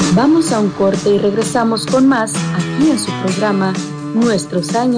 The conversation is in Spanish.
Vamos a un corte y regresamos con más aquí en su programa Nuestros años